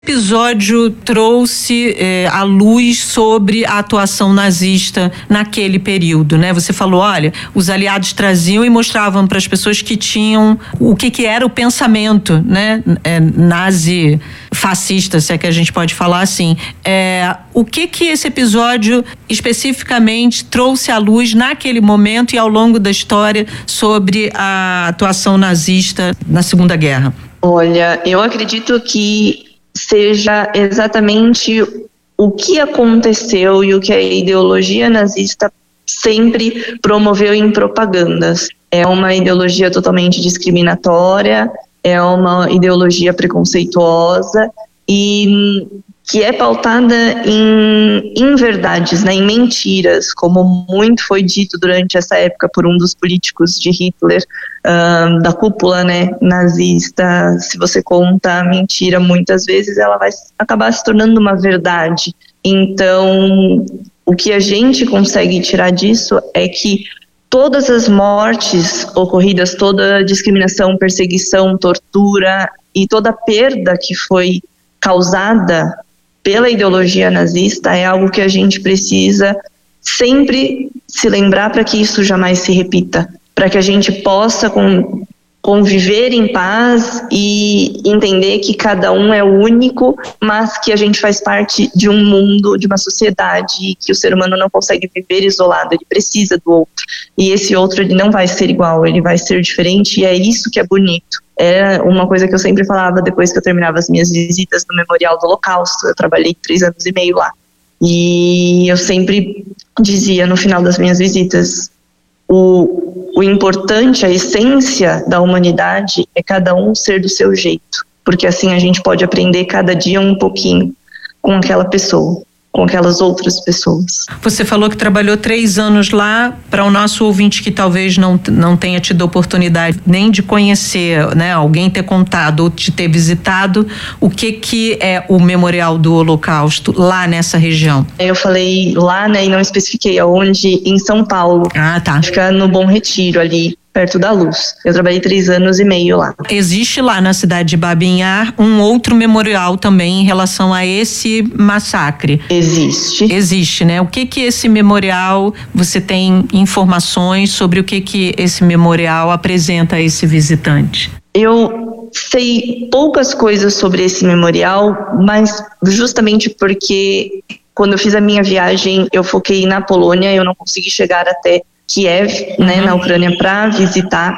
episódio trouxe à luz sobre a atuação nazista naquele período, né? Você falou, olha, os aliados traziam e mostravam para as pessoas que tinham o que era o pensamento, né? Nazi fascista, se é que a gente pode falar assim. O que esse episódio especificamente trouxe à luz naquele momento e ao longo da história sobre a atuação nazista na Segunda Guerra? Olha, eu acredito que seja exatamente o que aconteceu e o que a ideologia nazista sempre promoveu em propagandas. É uma ideologia totalmente discriminatória, é uma ideologia preconceituosa e que é pautada em verdades, né, em mentiras, como muito foi dito durante essa época por um dos políticos de Hitler, da cúpula, né, nazista. Se você conta a mentira muitas vezes, ela vai acabar se tornando uma verdade. Então, o que a gente consegue tirar disso é que todas as mortes ocorridas, toda a discriminação, perseguição, tortura e toda a perda que foi causada pela ideologia nazista é algo que a gente precisa sempre se lembrar para que isso jamais se repita, para que a gente possa conviver em paz e entender que cada um é único, mas que a gente faz parte de um mundo, de uma sociedade, e que o ser humano não consegue viver isolado, ele precisa do outro. E esse outro, ele não vai ser igual, ele vai ser diferente, e é isso que é bonito. É uma coisa que eu sempre falava depois que eu terminava as minhas visitas no Memorial do Holocausto. Eu trabalhei 3 anos e meio lá. E eu sempre dizia no final das minhas visitas, o importante, a essência da humanidade é cada um ser do seu jeito. Porque assim a gente pode aprender cada dia um pouquinho com aquela pessoa, com aquelas outras pessoas. Você falou que trabalhou 3 anos lá. Para o nosso ouvinte que talvez não tenha tido a oportunidade nem de conhecer, né, alguém ter contado ou de ter visitado, o que é o Memorial do Holocausto lá nessa região? Eu falei lá, né, e não especifiquei aonde, em São Paulo. Ah, tá. Fica no Bom Retiro ali, perto da Luz. Eu trabalhei 3 anos e meio lá. Existe lá na cidade de Babinhar um outro memorial também em relação a esse massacre? Existe, né? O que esse memorial, você tem informações sobre o que esse memorial apresenta a esse visitante? Eu sei poucas coisas sobre esse memorial, mas justamente porque quando eu fiz a minha viagem, eu foquei na Polônia, eu não consegui chegar até Kiev, né, na Ucrânia, para visitar.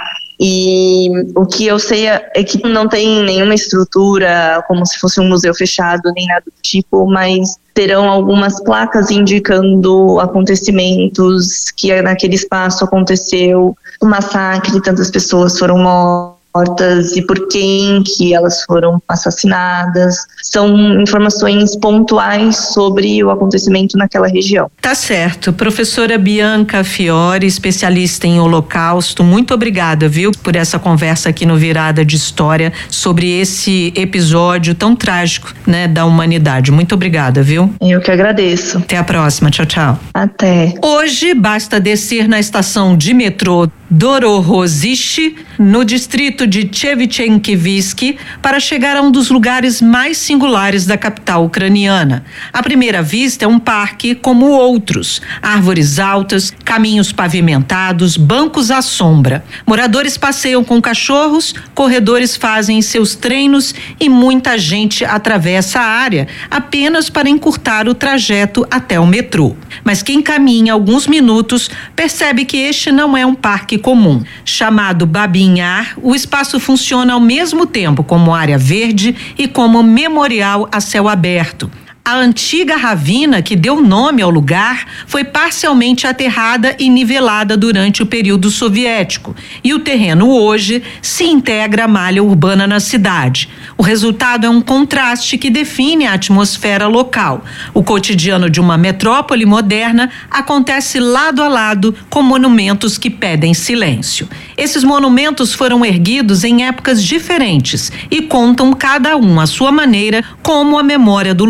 E o que eu sei é que não tem nenhuma estrutura como se fosse um museu fechado, nem nada do tipo, mas terão algumas placas indicando acontecimentos que naquele espaço aconteceu, o massacre, tantas pessoas foram mortas e por quem que elas foram assassinadas. São informações pontuais sobre o acontecimento naquela região. Tá certo. Professora Bianca Fiore, especialista em Holocausto, muito obrigada, viu, por essa conversa aqui no Virada de História sobre esse episódio tão trágico, né, da humanidade. Muito obrigada, viu? Eu que agradeço. Até a próxima. Tchau, tchau. Até. Hoje basta descer na estação de metrô Dororozhye, no distrito de Shevchenkivsky, para chegar a um dos lugares mais singulares da capital ucraniana. À primeira vista, é um parque como outros: árvores altas, caminhos pavimentados, bancos à sombra. Moradores passeiam com cachorros, corredores fazem seus treinos e muita gente atravessa a área apenas para encurtar o trajeto até o metrô. Mas quem caminha alguns minutos percebe que este não é um parque comum. Chamado Babinhar, o espaço funciona ao mesmo tempo como área verde e como memorial a céu aberto. A antiga ravina que deu nome ao lugar foi parcialmente aterrada e nivelada durante o período soviético, e o terreno hoje se integra à malha urbana na cidade. O resultado é um contraste que define a atmosfera local. O cotidiano de uma metrópole moderna acontece lado a lado com monumentos que pedem silêncio. Esses monumentos foram erguidos em épocas diferentes e contam cada um à sua maneira como a memória do lugar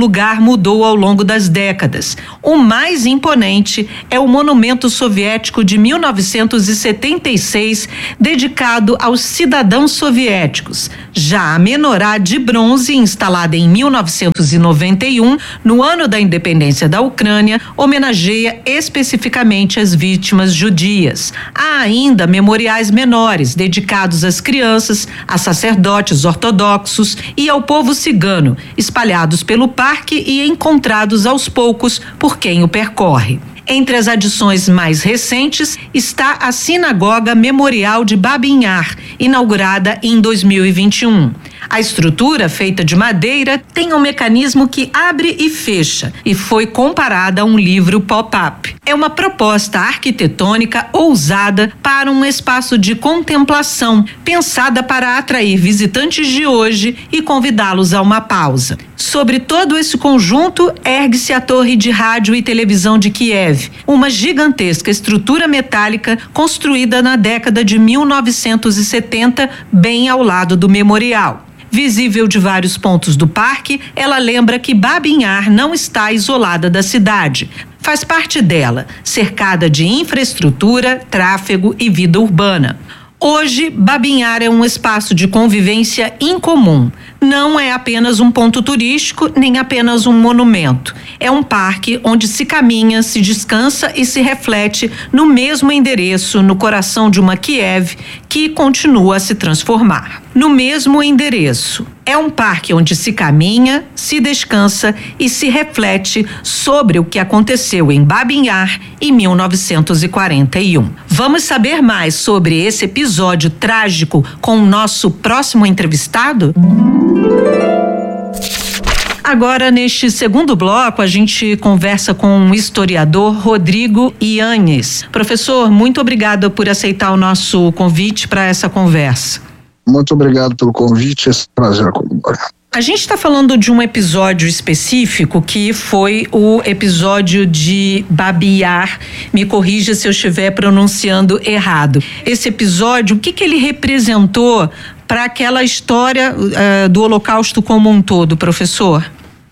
mudou ao longo das décadas. O mais imponente é o monumento soviético de 1976, dedicado aos cidadãos soviéticos. Já a menorá de bronze, instalada em 1991, no ano da independência da Ucrânia, homenageia especificamente as vítimas judias. Há ainda memoriais menores, dedicados às crianças, a sacerdotes ortodoxos e ao povo cigano, espalhados pelo parque e encontrados aos poucos por quem o percorre. Entre as adições mais recentes está a Sinagoga Memorial de Babin Yar, inaugurada em 2021. A estrutura, feita de madeira, tem um mecanismo que abre e fecha e foi comparada a um livro pop-up. É uma proposta arquitetônica ousada para um espaço de contemplação, pensada para atrair visitantes de hoje e convidá-los a uma pausa. Sobre todo esse conjunto, ergue-se a Torre de Rádio e Televisão de Kiev, uma gigantesca estrutura metálica construída na década de 1970, bem ao lado do memorial. Visível de vários pontos do parque, ela lembra que Babin Yar não está isolada da cidade. Faz parte dela, cercada de infraestrutura, tráfego e vida urbana. Hoje, Babin Yar é um espaço de convivência incomum. Não é apenas um ponto turístico, nem apenas um monumento. É um parque onde se caminha, se descansa e se reflete no mesmo endereço, no coração de uma Kiev que continua a se transformar. No mesmo endereço. É um parque onde se caminha, se descansa e se reflete sobre o que aconteceu em Babin Yar em 1941. Vamos saber mais sobre esse episódio trágico com o nosso próximo entrevistado? Agora, neste segundo bloco, a gente conversa com o historiador Rodrigo Yanez. Professor, muito obrigada por aceitar o nosso convite para essa conversa. Muito obrigado pelo convite, é um prazer colaborar. A gente está falando de um episódio específico que foi o episódio de Babin Yar. Me corrija se eu estiver pronunciando errado. Esse episódio, o que ele representou para aquela história do Holocausto como um todo, professor?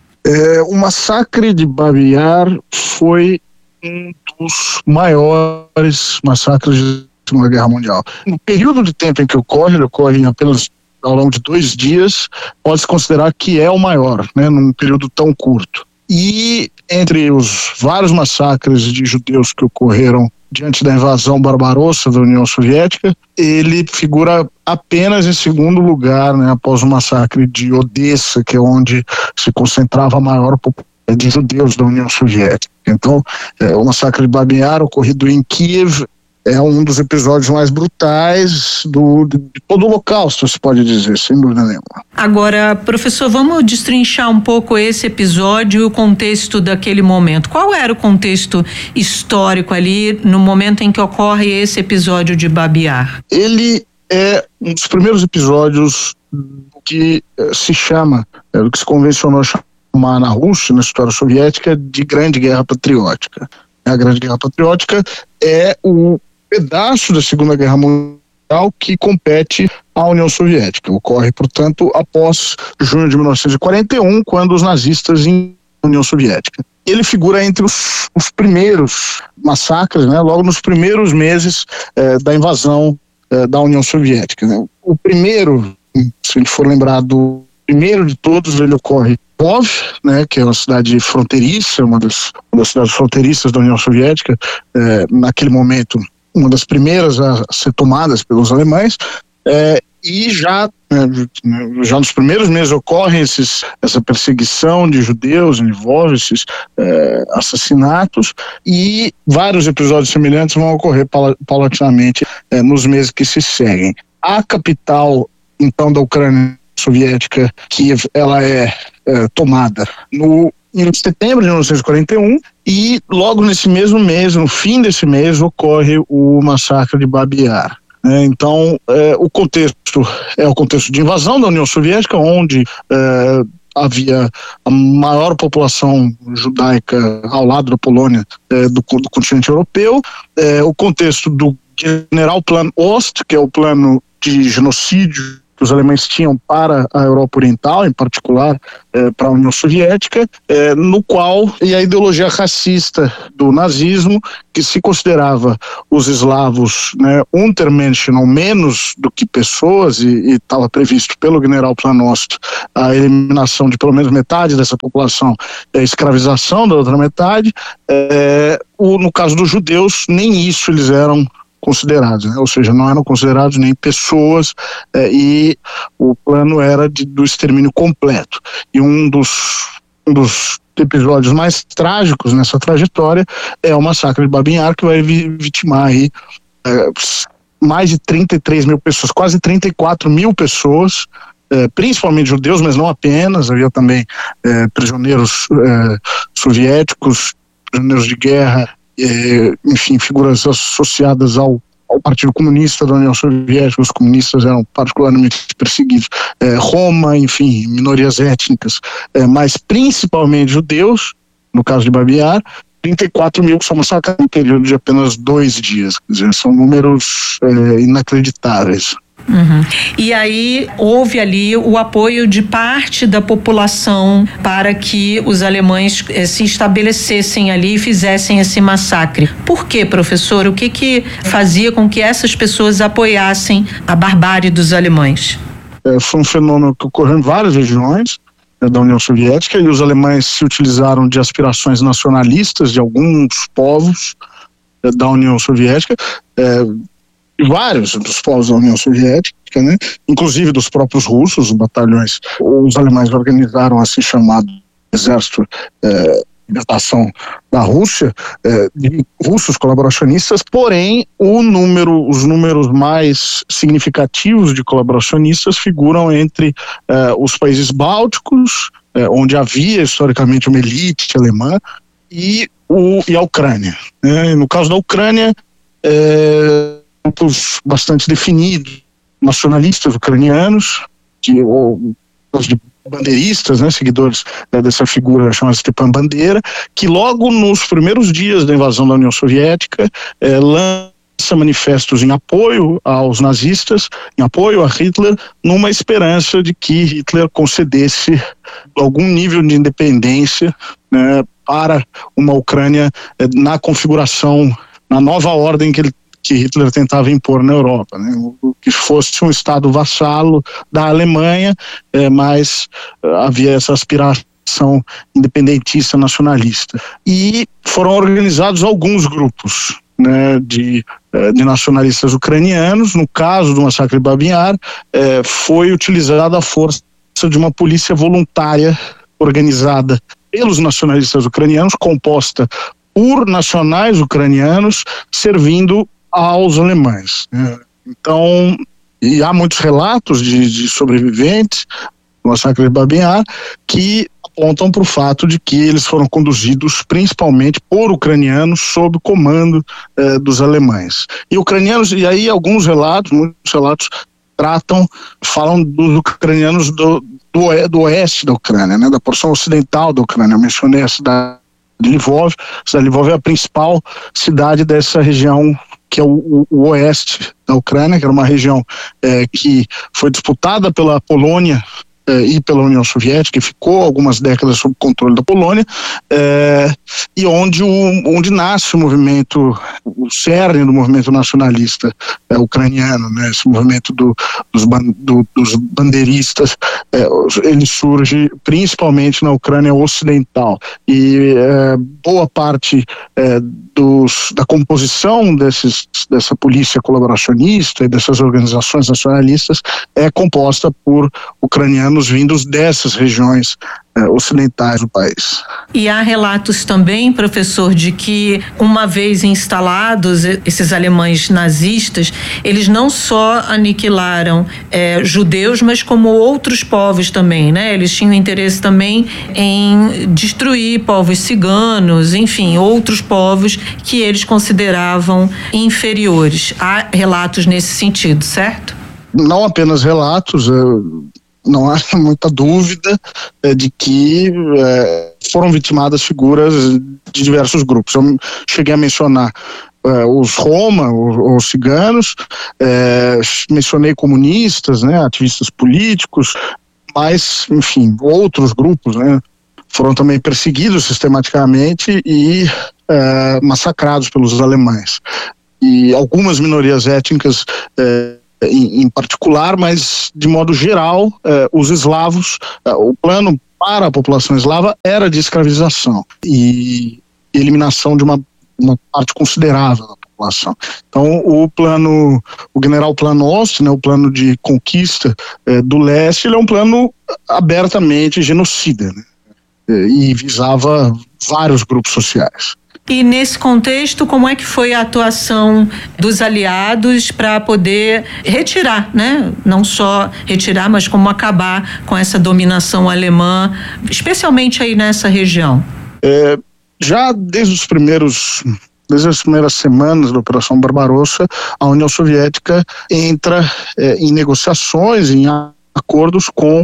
O massacre de Babin Yar foi um dos maiores massacres da Segunda Guerra Mundial. No período de tempo em que ocorre, ele ocorre apenas ao longo de 2 dias, pode-se considerar que é o maior, né, num período tão curto. E entre os vários massacres de judeus que ocorreram diante da invasão barbarossa da União Soviética, ele figura apenas em segundo lugar, né, após o massacre de Odessa, que é onde se concentrava a maior população de judeus da União Soviética. Então, o massacre de Babin Yar, ocorrido em Kiev, é um dos episódios mais brutais de todo o Holocausto, se pode dizer, sem dúvida nenhuma. Agora, professor, vamos destrinchar um pouco esse episódio e o contexto daquele momento. Qual era o contexto histórico ali no momento em que ocorre esse episódio de Babin Yar? Ele é um dos primeiros episódios do que se chama, do que se convencionou chamar na Rússia, na história soviética, de Grande Guerra Patriótica. A Grande Guerra Patriótica é o pedaço da Segunda Guerra Mundial que compete à União Soviética. Ocorre, portanto, após junho de 1941, quando os nazistas invadem a União Soviética. Ele figura entre os primeiros massacres, né, logo nos primeiros meses da invasão da União Soviética. Né. O primeiro, se a gente for lembrar do primeiro de todos, ele ocorre em Lvov, né, que é uma cidade fronteiriça, uma das cidades fronteiriças da União Soviética, naquele momento uma das primeiras a ser tomadas pelos alemães, e já nos primeiros meses ocorre essa perseguição de judeus em Lvov, esses assassinatos, e vários episódios semelhantes vão ocorrer paulatinamente nos meses que se seguem. A capital, então, da Ucrânia Soviética, Kiev, ela é tomada em setembro de 1941, e logo nesse mesmo mês, no fim desse mês, ocorre o massacre de Babin Yar. Então, o contexto é o contexto de invasão da União Soviética, onde havia a maior população judaica ao lado da Polônia do continente europeu, o contexto do General Plan Ost, que é o plano de genocídio que os alemães tinham para a Europa Oriental, em particular para a União Soviética, no qual, e a ideologia racista do nazismo, que se considerava os eslavos, né, Untermenschen, ou menos do que pessoas, e estava previsto pelo general Planost a eliminação de pelo menos metade dessa população, a escravização da outra metade. No caso dos judeus, nem isso eles eram considerados, né? Ou seja, não eram considerados nem pessoas, e o plano era do extermínio completo. E um dos episódios mais trágicos nessa trajetória é o massacre de Babin Yar, que vai vitimar aí mais de 33 mil pessoas, quase 34 mil pessoas, principalmente judeus, mas não apenas, havia também prisioneiros soviéticos, prisioneiros de guerra, enfim, figuras associadas ao Partido Comunista da União Soviética. Os comunistas eram particularmente perseguidos. Roma, enfim, minorias étnicas, mas principalmente judeus, no caso de Babin Yar, 34 mil que são massacrados no período de apenas 2 dias. Quer dizer, são números inacreditáveis. Uhum. E aí houve ali o apoio de parte da população para que os alemães se estabelecessem ali e fizessem esse massacre. Por quê, professor? O que fazia com que essas pessoas apoiassem a barbárie dos alemães? Foi um fenômeno que ocorreu em várias regiões da União Soviética, e os alemães se utilizaram de aspirações nacionalistas de alguns povos da União Soviética, vários dos povos da União Soviética, né? Inclusive dos próprios russos, os batalhões. Os alemães organizaram assim chamado Exército de Libertação da Rússia, de russos colaboracionistas, porém os números mais significativos de colaboracionistas figuram entre os países bálticos, onde havia historicamente uma elite alemã, e a Ucrânia, né? No caso da Ucrânia, grupos bastante definidos, nacionalistas ucranianos, de bandeiristas, né, seguidores dessa figura chamada Stepan Bandeira, que logo nos primeiros dias da invasão da União Soviética lança manifestos em apoio aos nazistas, em apoio a Hitler, numa esperança de que Hitler concedesse algum nível de independência, né, para uma Ucrânia na configuração, na nova ordem que Hitler tentava impor na Europa, né? Que fosse um Estado vassalo da Alemanha, mas havia essa aspiração independentista nacionalista. E foram organizados alguns grupos, né, de nacionalistas ucranianos. No caso do massacre de Babin Yar, foi utilizada a força de uma polícia voluntária organizada pelos nacionalistas ucranianos, composta por nacionais ucranianos, servindo aos alemães. Então, e há muitos relatos de sobreviventes do massacre de Babin Yar que apontam para o fato de que eles foram conduzidos principalmente por ucranianos sob o comando dos alemães. E ucranianos, e aí muitos relatos falam dos ucranianos do oeste da Ucrânia, né, da porção ocidental da Ucrânia. Eu mencionei a cidade de Lvov. A cidade de Lvov é a principal cidade dessa região, que é o oeste da Ucrânia, que era uma região que foi disputada pela Polônia e pela União Soviética, e ficou algumas décadas sob controle da Polônia, e onde nasce o cerne do movimento nacionalista ucraniano, né? Esse movimento dos bandeiristas, ele surge principalmente na Ucrânia ocidental, e boa parte da composição dessa polícia colaboracionista e dessas organizações nacionalistas é composta por ucranianos vindos dessas regiões ocidentais do país. E há relatos também, professor, de que uma vez instalados esses alemães nazistas, eles não só aniquilaram judeus, mas como outros povos também, né? Eles tinham interesse também em destruir povos ciganos, enfim, outros povos que eles consideravam inferiores. Há relatos nesse sentido, certo? Não apenas relatos, não há muita dúvida de que foram vitimadas figuras de diversos grupos. Eu cheguei a mencionar os Roma, os ciganos, mencionei comunistas, né, ativistas políticos, mas, enfim, outros grupos, né, foram também perseguidos sistematicamente e massacrados pelos alemães. E algumas minorias étnicas em particular, mas de modo geral, os eslavos, o plano para a população eslava era de escravização e eliminação de uma parte considerável da população. Então, o General Plan Ost, né, o plano de conquista do leste, ele é um plano abertamente genocida, né, e visava vários grupos sociais. E nesse contexto, como é que foi a atuação dos aliados para poder retirar, né? Não só retirar, mas como acabar com essa dominação alemã, especialmente aí nessa região? Já desde as primeiras semanas da Operação Barbarossa, a União Soviética entra em negociações, em acordos com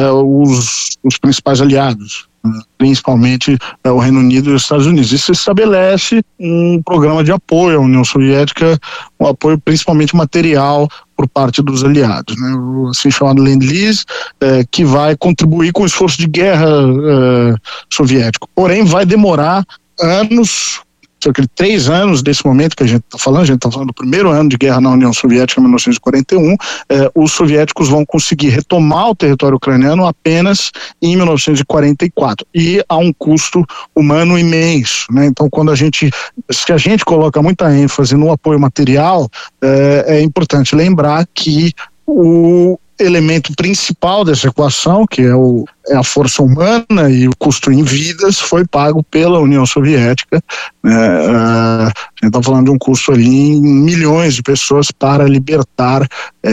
os principais aliados, principalmente o Reino Unido e os Estados Unidos. Isso estabelece um programa de apoio à União Soviética, um apoio principalmente material por parte dos aliados, né? O assim chamado Lend-Lease, que vai contribuir com o esforço de guerra soviético. Porém, vai demorar anos, cerca de 3 anos desse momento que a gente está falando do primeiro ano de guerra na União Soviética, em 1941, os soviéticos vão conseguir retomar o território ucraniano apenas em 1944, e a um custo humano imenso, né? Então, se a gente coloca muita ênfase no apoio material, é importante lembrar que o elemento principal dessa equação, que é a força humana e o custo em vidas, foi pago pela União Soviética. A gente está falando de um custo ali em milhões de pessoas para libertar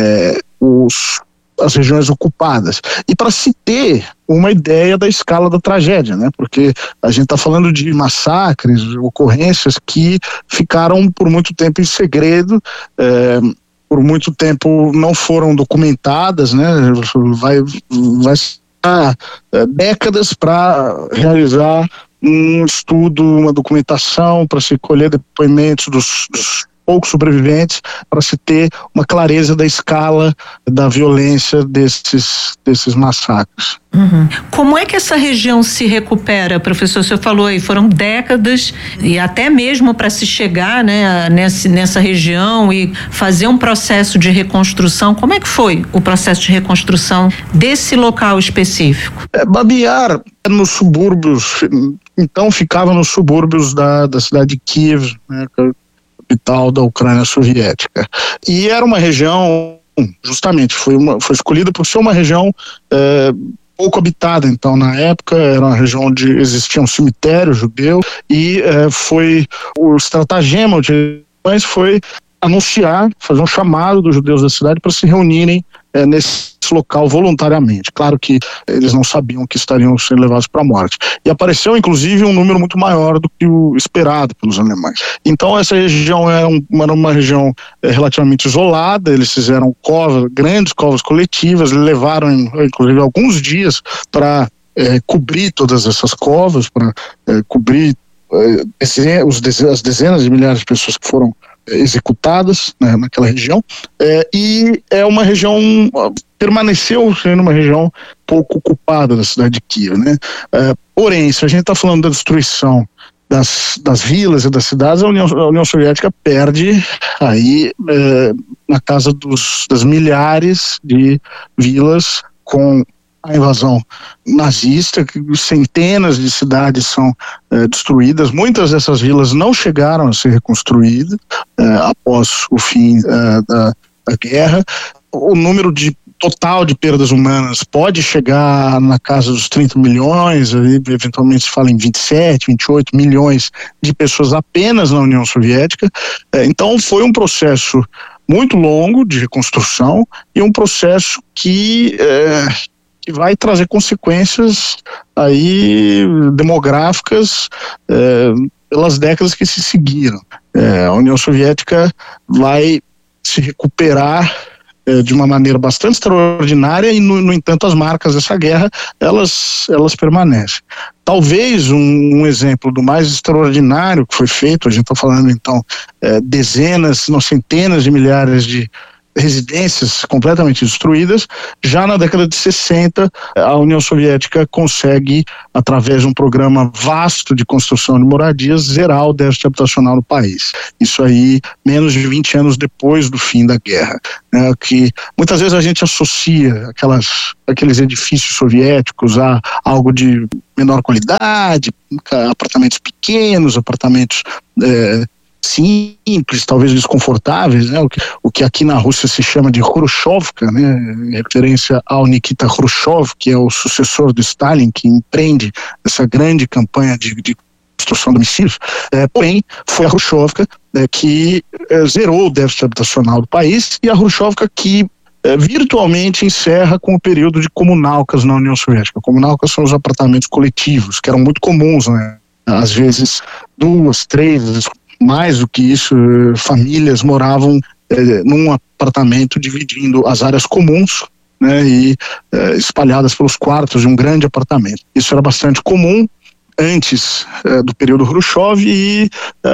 as regiões ocupadas. E para se ter uma ideia da escala da tragédia, né? Porque a gente está falando de massacres, ocorrências que ficaram por muito tempo em segredo, por muito tempo não foram documentadas, né? Vai décadas para realizar um estudo, uma documentação, para se colher depoimentos dos poucos sobreviventes, para se ter uma clareza da escala da violência desses massacres. Uhum. Como é que essa região se recupera, professor? O senhor falou aí, foram décadas, e até mesmo para se chegar, né, nessa região e fazer um processo de reconstrução. Como é que foi o processo de reconstrução desse local específico? Babi Yar, nos subúrbios, então ficava nos subúrbios da cidade de Kiev, né, capital da Ucrânia soviética. E era uma região, justamente, foi escolhida por ser uma região pouco habitada. Então, na época, era uma região onde existia um cemitério judeu, e o estratagema foi anunciar, fazer um chamado dos judeus da cidade para se reunirem nesse local voluntariamente. Claro que eles não sabiam que estariam sendo levados para a morte. E apareceu, inclusive, um número muito maior do que o esperado pelos alemães. Então, essa região era uma região relativamente isolada. Eles fizeram grandes covas coletivas, levaram, inclusive, alguns dias para cobrir todas essas covas, para cobrir as dezenas de milhares de pessoas que foram executadas, né, naquela região, e uma região, permaneceu sendo uma região pouco ocupada da cidade de Kiev, né? Porém, se a gente está falando da destruição das vilas e das cidades, a União Soviética perde aí na casa das milhares de vilas com a invasão nazista. Centenas de cidades são destruídas. Muitas dessas vilas não chegaram a ser reconstruídas após o fim da guerra. O número total de perdas humanas pode chegar na casa dos 30 milhões, eventualmente se fala em 27, 28 milhões de pessoas apenas na União Soviética. Então foi um processo muito longo de reconstrução, e um processo que vai trazer consequências aí demográficas pelas décadas que se seguiram. A União Soviética vai se recuperar de uma maneira bastante extraordinária, e no entanto as marcas dessa guerra elas permanecem. Talvez um exemplo do mais extraordinário que foi feito, a gente está falando então dezenas, se não centenas de milhares de residências completamente destruídas. Já na década de 60, a União Soviética consegue, através de um programa vasto de construção de moradias, zerar o déficit habitacional no país. Isso aí, menos de 20 anos depois do fim da guerra, né, que muitas vezes a gente associa aqueles edifícios soviéticos a algo de menor qualidade, apartamentos pequenos, apartamentos simples, talvez desconfortáveis, né? O que aqui na Rússia se chama de Khrushchevka, né? Em referência ao Nikita Khrushchev, que é o sucessor do Stalin, que empreende essa grande campanha de construção de domicílios. Porém, foi a Khrushchevka que zerou o déficit habitacional do país, e a Khrushchevka que virtualmente encerra com o período de comunalcas na União Soviética. Comunalcas são os apartamentos coletivos, que eram muito comuns, né? Às vezes 2, 3, mais do que isso, famílias moravam num apartamento dividindo as áreas comuns, né, e espalhadas pelos quartos de um grande apartamento. Isso era bastante comum antes do período Khrushchev e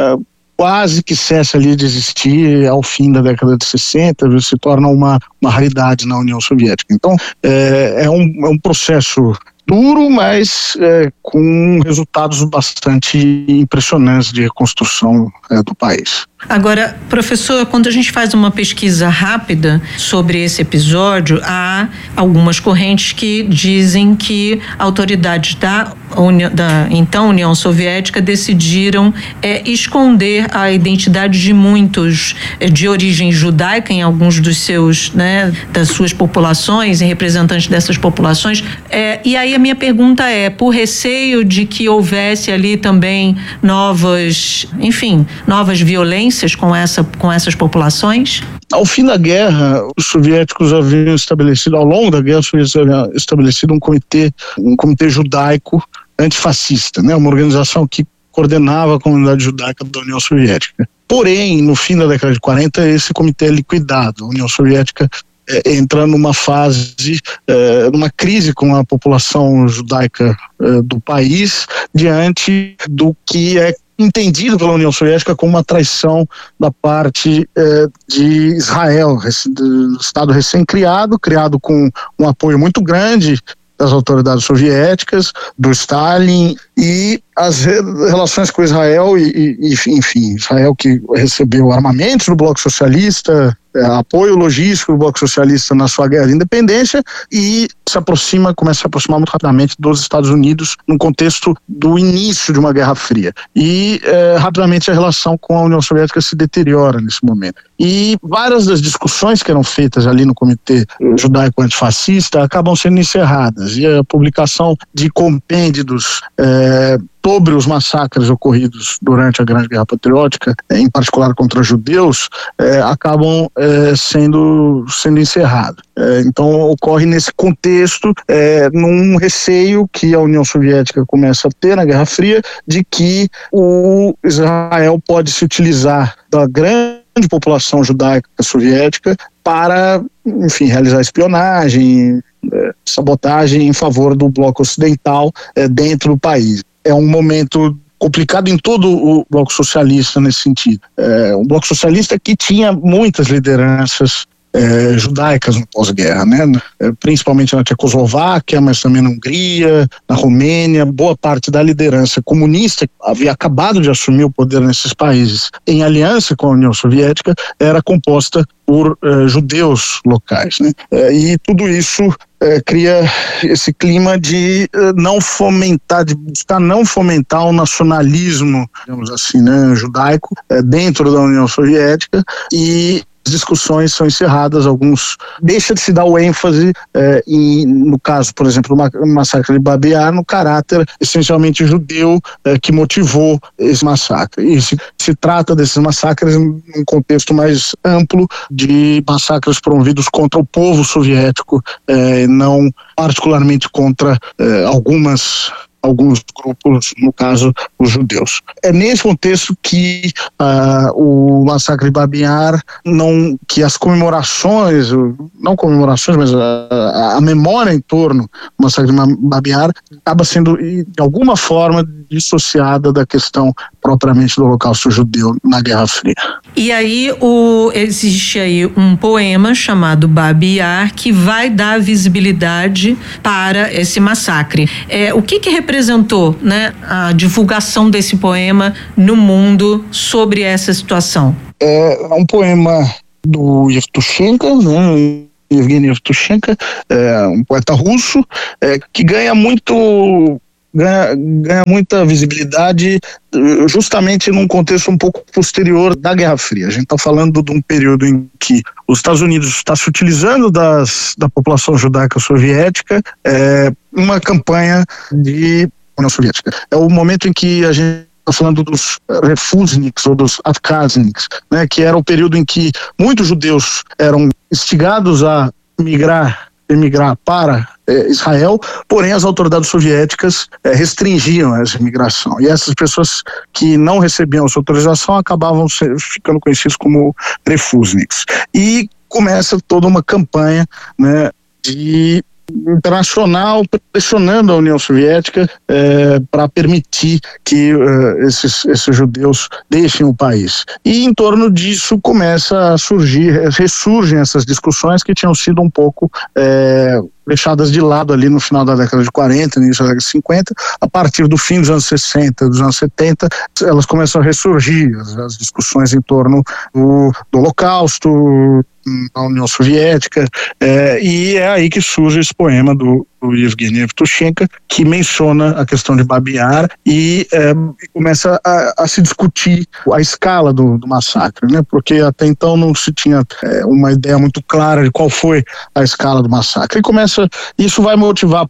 quase que cessa ali de existir ao fim da década de 60, se torna uma raridade na União Soviética. Então, é um processo duro, mas com resultados bastante impressionantes de reconstrução do país. Agora, professor, quando a gente faz uma pesquisa rápida sobre esse episódio, há algumas correntes que dizem que autoridades da então União Soviética decidiram esconder a identidade de muitos de origem judaica em alguns dos seus, né, das suas populações, em representantes dessas populações. E aí a minha pergunta é, por receio de que houvesse ali também novas violências com essas populações? Ao fim da guerra, os soviéticos haviam estabelecido, ao longo da guerra, os soviéticos haviam estabelecido um comitê judaico antifascista, né? Uma organização que coordenava a comunidade judaica da União Soviética. Porém, no fim da década de 40, esse comitê é liquidado. A União Soviética entra numa fase, numa crise com a população judaica do país, diante do que é entendido pela União Soviética como uma traição da parte de Israel, do Estado recém-criado, criado com um apoio muito grande das autoridades soviéticas, do Stalin, e as relações com Israel, enfim, Israel que recebeu armamentos do Bloco Socialista, apoio logístico do Bloco Socialista na sua guerra de independência, e começa a se aproximar muito rapidamente dos Estados Unidos no contexto do início de uma Guerra Fria. E rapidamente a relação com a União Soviética se deteriora nesse momento. E várias das discussões que eram feitas ali no Comitê Judaico Antifascista acabam sendo encerradas, e a publicação de compêndios sobre os massacres ocorridos durante a Grande Guerra Patriótica, em particular contra judeus, acabam sendo encerrados. Então ocorre nesse contexto, num receio que a União Soviética começa a ter na Guerra Fria, de que o Israel pode se utilizar da grande população judaica soviética para, enfim, realizar espionagem, sabotagem em favor do bloco ocidental dentro do país. É um momento complicado em todo o bloco socialista nesse sentido. O bloco socialista que tinha muitas lideranças judaicas no pós-guerra, né? Principalmente na Tchecoslováquia, mas também na Hungria, na Romênia. Boa parte da liderança comunista que havia acabado de assumir o poder nesses países em aliança com a União Soviética era composta por judeus locais, né? E tudo isso cria esse clima de buscar não fomentar o nacionalismo, digamos assim, né, judaico dentro da União Soviética, e as discussões são encerradas, deixa de se dar o ênfase, no caso, por exemplo, do massacre de Babi Yar, no caráter essencialmente judeu que motivou esse massacre. E se trata desses massacres num contexto mais amplo de massacres promovidos contra o povo soviético, não particularmente contra algumas alguns grupos, no caso, os judeus. É nesse contexto que o massacre de Babi Yar, que as comemorações, não comemorações, mas a memória em torno do massacre de Babi Yar acaba sendo, de alguma forma, dissociada da questão propriamente do Holocausto judeu na Guerra Fria. E aí existe aí um poema chamado Babi Yar que vai dar visibilidade para esse massacre. O que representou, né, a divulgação desse poema no mundo sobre essa situação? É um poema do Yevtushenko, né? Evgeny Yevtushenko, um poeta russo, que ganha muita visibilidade justamente num contexto um pouco posterior da Guerra Fria. A gente está falando de um período em que os Estados Unidos está se utilizando da população judaica soviética, uma campanha de União Soviética. É o momento em que a gente está falando dos refusniks ou dos afkazniks, né, que era o período em que muitos judeus eram instigados a emigrar para Israel, porém as autoridades soviéticas restringiam essa imigração, e essas pessoas que não recebiam essa autorização acabavam ficando conhecidas como refusniks. E começa toda uma campanha, né, internacional pressionando a União Soviética para permitir que esses judeus deixem o país. E em torno disso ressurgem essas discussões que tinham sido um pouco deixadas de lado ali no final da década de 40, início da década de 50, a partir do fim dos anos 60, dos anos 70, elas começam a ressurgir, as discussões em torno do Holocausto, na União Soviética, e é aí que surge esse poema do Evgeny Yevtushenko, que menciona a questão de Babi Yar e começa a se discutir a escala do massacre, né? Porque até então não se tinha uma ideia muito clara de qual foi a escala do massacre. E isso vai motivar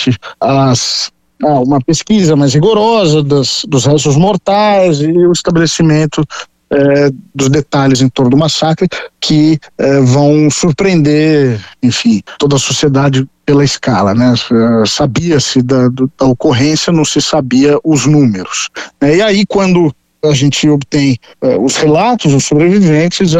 uma pesquisa mais rigorosa dos restos mortais e o estabelecimento dos detalhes em torno do massacre que vão surpreender, enfim, toda a sociedade pela escala, né? Sabia-se da ocorrência, não se sabia os números. E aí, quando a gente obtém os relatos dos sobreviventes,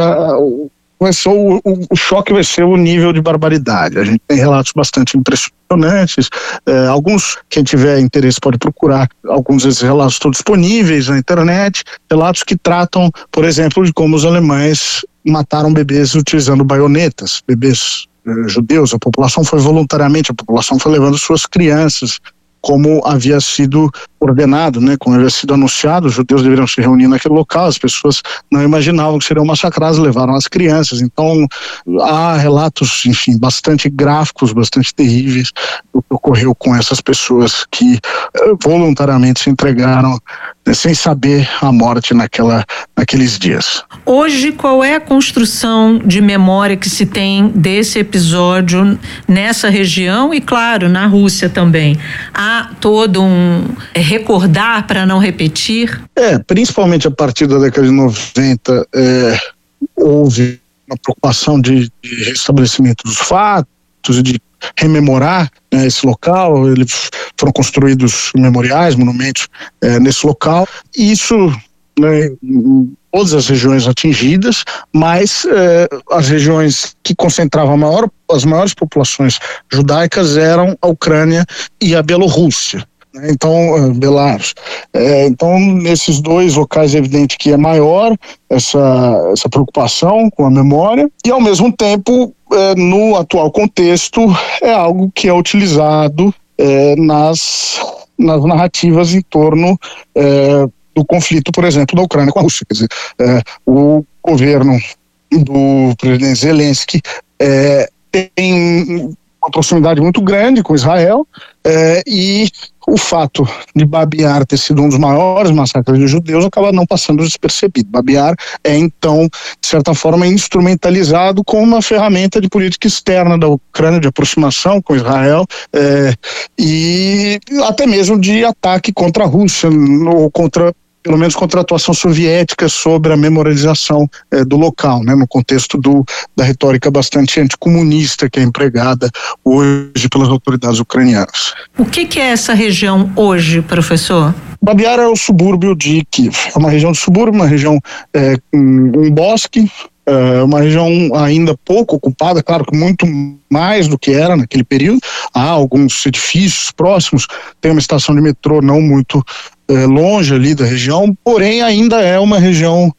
o choque vai ser o nível de barbaridade. A gente tem relatos bastante impressionantes. Alguns, quem tiver interesse pode procurar, alguns desses relatos estão disponíveis na internet, relatos que tratam, por exemplo, de como os alemães mataram bebês utilizando baionetas, bebês judeus. A população foi levando suas crianças, como havia sido ordenado, né, como havia sido anunciado. Os judeus deveriam se reunir naquele local, as pessoas não imaginavam que seriam massacradas, levaram as crianças. Então há relatos, enfim, bastante gráficos, bastante terríveis do que ocorreu com essas pessoas que voluntariamente se entregaram, né, sem saber a morte naqueles dias. Hoje, qual é a construção de memória que se tem desse episódio nessa região e, claro, na Rússia também? Há todo um recordar para não repetir? Principalmente a partir da década de 90, houve uma preocupação de restabelecimento dos fatos e de rememorar, né, esse local. Foram construídos memoriais, monumentos nesse local. Isso, né, em todas as regiões atingidas, mas as regiões que concentravam as maiores populações judaicas eram a Ucrânia e a Bielorrússia. Então, Belarus. Então, nesses dois locais é evidente que é maior essa preocupação com a memória e, ao mesmo tempo, no atual contexto, é algo que é utilizado nas narrativas em torno do conflito, por exemplo, da Ucrânia com a Rússia. Quer dizer, o governo do presidente Zelensky tem uma proximidade muito grande com Israel, e o fato de Babi Yar ter sido um dos maiores massacres de judeus acaba não passando despercebido. Babi Yar então, de certa forma, instrumentalizado como uma ferramenta de política externa da Ucrânia, de aproximação com Israel, e até mesmo de ataque contra a Rússia ou contra pelo menos contra a atuação soviética sobre a memorialização do local, né, no contexto da retórica bastante anticomunista que é empregada hoje pelas autoridades ucranianas. O que é essa região hoje, professor? Babi Yar é o subúrbio de Kiev. É uma região de subúrbio, uma região com um bosque, uma região ainda pouco ocupada, claro que muito mais do que era naquele período. Há alguns edifícios próximos, tem uma estação de metrô não muito longe ali da região, porém ainda é uma região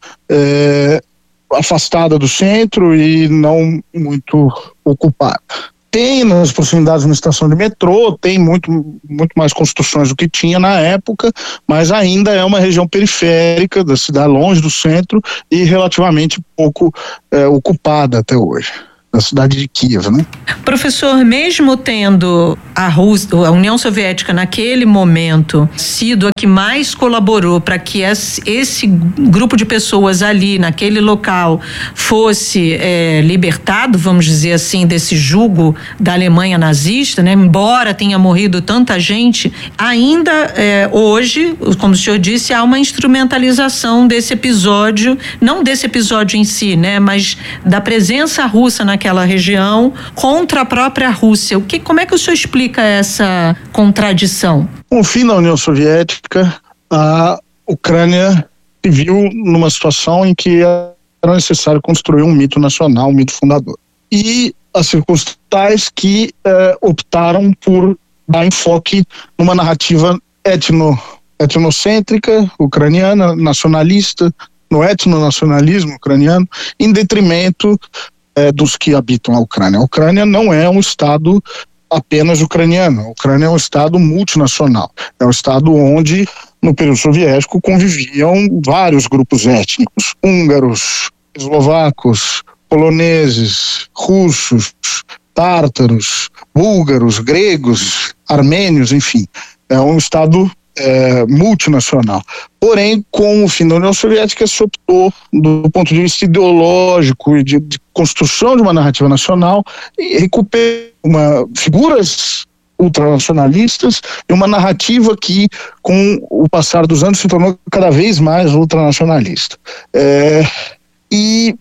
afastada do centro e não muito ocupada. Tem nas proximidades uma estação de metrô, tem muito mais construções do que tinha na época, mas ainda é uma região periférica da cidade, longe do centro e relativamente pouco ocupada até hoje. Da cidade de Kiev, né? Professor, mesmo tendo a União Soviética naquele momento sido a que mais colaborou para que esse grupo de pessoas ali, naquele local, fosse libertado, vamos dizer assim, desse jugo da Alemanha nazista, né? Embora tenha morrido tanta gente, ainda hoje, como o senhor disse, há uma instrumentalização desse episódio, não desse episódio em si, né? Mas da presença russa naquela região contra a própria Rússia. Como é que o senhor explica essa contradição? Com o fim da União Soviética, a Ucrânia se viu numa situação em que era necessário construir um mito nacional, um mito fundador. E as circunstâncias que optaram por dar enfoque numa narrativa etnocêntrica, ucraniana, nacionalista, no etnonacionalismo ucraniano, em detrimento dos que habitam a Ucrânia. A Ucrânia não é um estado apenas ucraniano, a Ucrânia é um estado multinacional, é um estado onde no período soviético conviviam vários grupos étnicos, húngaros, eslovacos, poloneses, russos, tártaros, búlgaros, gregos, armênios, enfim, é um estado multinacional. Porém, com o fim da União Soviética, se optou, do ponto de vista ideológico e de construção de uma narrativa nacional, e recuperar figuras ultranacionalistas e uma narrativa que, com o passar dos anos, se tornou cada vez mais ultranacionalista. E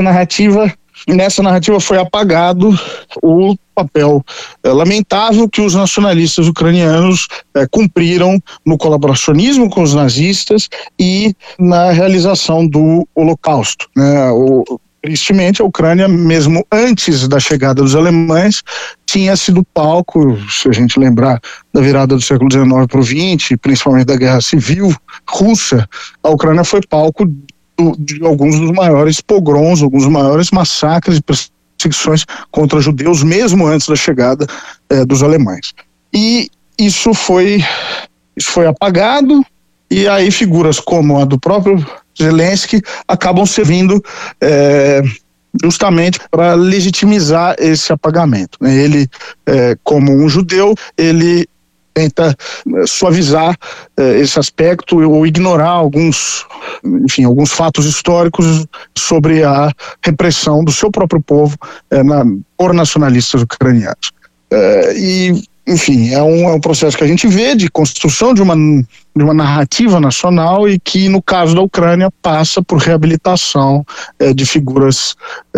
nessa narrativa foi apagado o papel lamentável que os nacionalistas ucranianos cumpriram no colaboracionismo com os nazistas e na realização do Holocausto, né? Tristemente, a Ucrânia, mesmo antes da chegada dos alemães, tinha sido palco, se a gente lembrar da virada do século XIX para o XX, principalmente da Guerra Civil Russa, a Ucrânia foi palco de alguns dos maiores pogroms, alguns dos maiores massacres e perseguições contra judeus, mesmo antes da chegada dos alemães. E isso foi apagado, e aí figuras como a do próprio Zelensky acabam servindo justamente para legitimizar esse apagamento. Ele, como um judeu, ele tenta suavizar esse aspecto ou ignorar alguns fatos históricos sobre a repressão do seu próprio povo por nacionalistas ucranianos. Enfim, é um processo que a gente vê de construção de uma narrativa nacional e que, no caso da Ucrânia, passa por reabilitação de figuras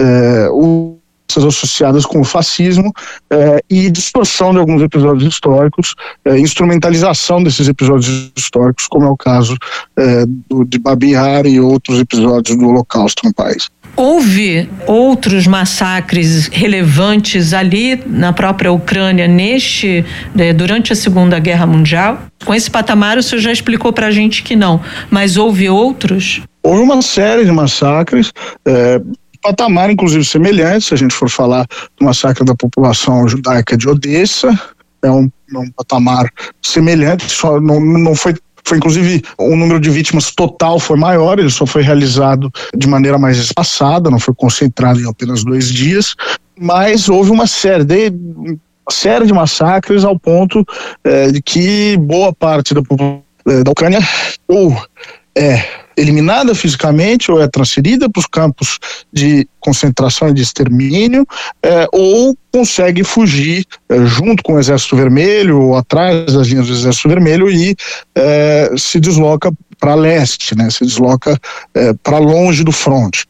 associadas com o fascismo e distorção de alguns episódios históricos, instrumentalização desses episódios históricos, como é o caso de Babi Yar e outros episódios do Holocausto no país. Houve outros massacres relevantes ali na própria Ucrânia durante a Segunda Guerra Mundial? Com esse patamar o senhor já explicou pra gente que não, mas houve outros? Houve uma série de massacres, patamar inclusive semelhante, se a gente for falar do massacre da população judaica de Odessa, é um patamar semelhante, só não foi inclusive o número de vítimas total foi maior, ele só foi realizado de maneira mais espaçada, não foi concentrado em apenas 2 dias, mas houve uma série de massacres ao ponto de que boa parte da Ucrânia ou eliminada fisicamente ou é transferida para os campos de concentração e de extermínio, ou consegue fugir junto com o Exército Vermelho ou atrás das linhas do Exército Vermelho e se desloca para leste, né? Se desloca para longe do fronte.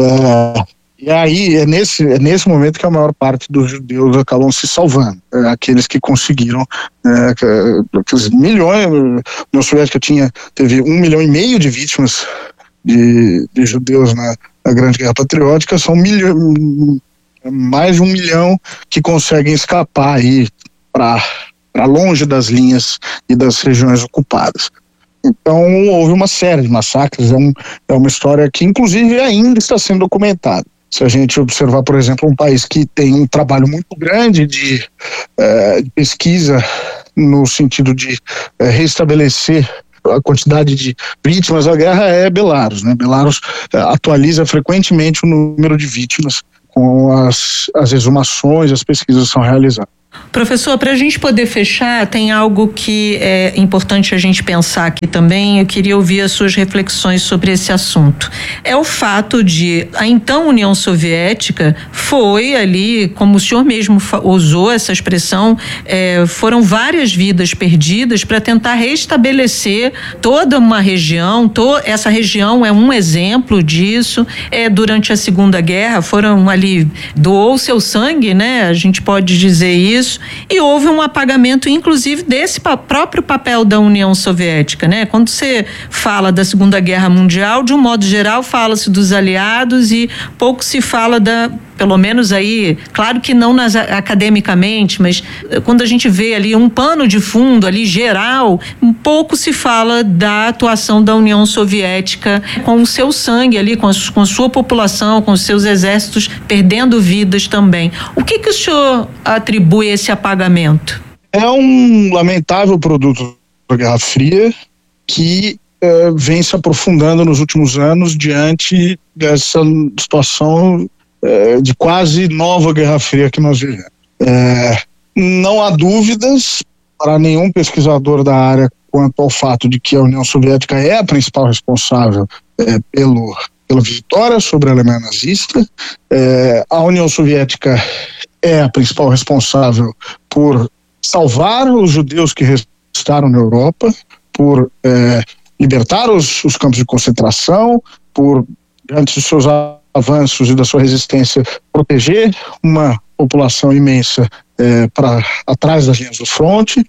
E aí é nesse momento que a maior parte dos judeus acabam se salvando, aqueles que conseguiram, aqueles milhões. A União Soviética teve 1,5 milhão de vítimas de judeus na Grande Guerra Patriótica, são mais de 1 milhão que conseguem escapar aí para longe das linhas e das regiões ocupadas. Então houve uma série de massacres, é uma história que inclusive ainda está sendo documentada. Se a gente observar, por exemplo, um país que tem um trabalho muito grande de pesquisa no sentido de restabelecer a quantidade de vítimas da guerra, é Belarus, né? Belarus atualiza frequentemente o número de vítimas com as exumações, as pesquisas que são realizadas. Professor, para a gente poder fechar, tem algo que é importante a gente pensar aqui também. Eu queria ouvir as suas reflexões sobre esse assunto. É o fato de a então União Soviética foi ali, como o senhor mesmo usou essa expressão, foram várias vidas perdidas para tentar restabelecer toda uma região. Essa região é um exemplo disso. Durante a Segunda Guerra foram ali, doou seu sangue, né? A gente pode dizer isso. E houve um apagamento, inclusive, desse próprio papel da União Soviética, né? Quando você fala da Segunda Guerra Mundial, de um modo geral, fala-se dos aliados e pouco se fala pelo menos aí, claro que não academicamente, mas quando a gente vê ali um pano de fundo ali geral, um pouco se fala da atuação da União Soviética com o seu sangue ali, com a sua população, com os seus exércitos perdendo vidas também. O que o senhor atribui a esse apagamento? É um lamentável produto da Guerra Fria que vem se aprofundando nos últimos anos diante dessa situação de quase nova Guerra Fria que nós vivemos. Não há dúvidas para nenhum pesquisador da área quanto ao fato de que a União Soviética é a principal responsável pela vitória sobre a Alemanha nazista. A União Soviética é a principal responsável por salvar os judeus que restaram na Europa, por libertar os campos de concentração, por, diante dos seus avanços e da sua resistência, proteger uma população imensa para atrás das linhas do fronte,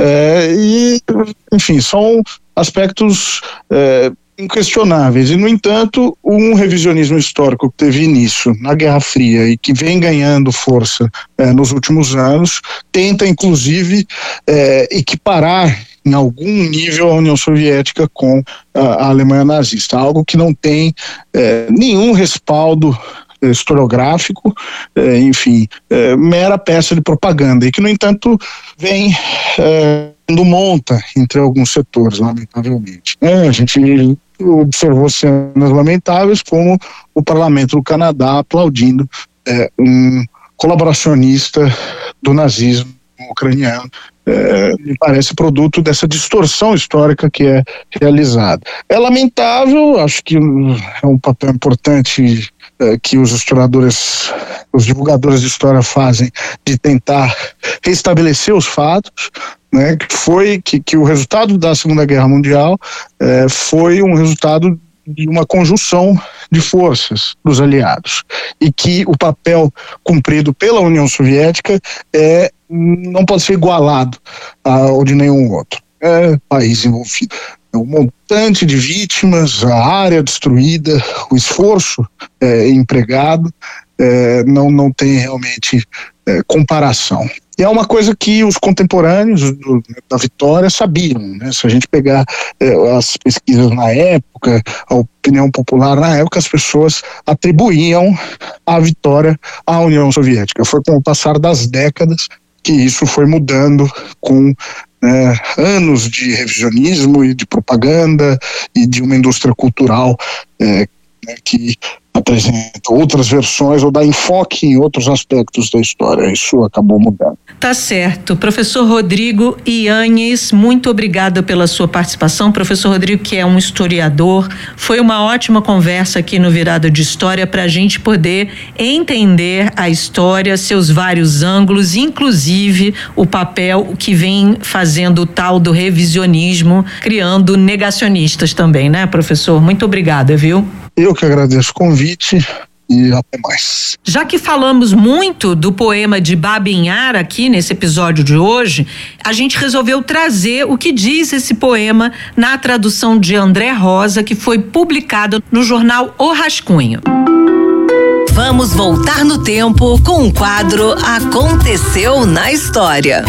e, enfim, são aspectos inquestionáveis. E, no entanto, um revisionismo histórico que teve início na Guerra Fria e que vem ganhando força nos últimos anos, tenta, inclusive, equiparar em algum nível a União Soviética com a Alemanha nazista, algo que não tem nenhum respaldo historiográfico, enfim, mera peça de propaganda, e que, no entanto, vem dando monta entre alguns setores, lamentavelmente. A gente observou cenas lamentáveis, como o parlamento do Canadá aplaudindo um colaboracionista do nazismo ucraniano. Me parece produto dessa distorção histórica que é realizada. É lamentável, acho que é um papel importante que os historiadores, os divulgadores de história fazem, de tentar restabelecer os fatos, né, que o resultado da Segunda Guerra Mundial foi um resultado de uma conjunção de forças dos aliados, e que o papel cumprido pela União Soviética não pode ser igualado ao de nenhum outro país envolvido. O montante de vítimas, a área destruída, o esforço empregado, não tem realmente comparação. E é uma coisa que os contemporâneos da vitória sabiam, né? Se a gente pegar as pesquisas na época, a opinião popular na época, as pessoas atribuíam a vitória à União Soviética. Foi com o passar das décadas que isso foi mudando, com anos de revisionismo e de propaganda e de uma indústria cultural que apresenta outras versões ou dá enfoque em outros aspectos da história. Isso acabou mudando. Tá certo. Professor Rodrigo Yanez, muito obrigada pela sua participação. Professor Rodrigo, que é um historiador, foi uma ótima conversa aqui no Virada de História para a gente poder entender a história, seus vários ângulos, inclusive o papel que vem fazendo o tal do revisionismo, criando negacionistas também, né, professor? Muito obrigada, viu? Eu que agradeço o convite e até mais. Já que falamos muito do poema de Babin Yar aqui nesse episódio de hoje, a gente resolveu trazer o que diz esse poema na tradução de André Rosa, que foi publicado no jornal O Rascunho. Vamos voltar no tempo com o quadro Aconteceu na História.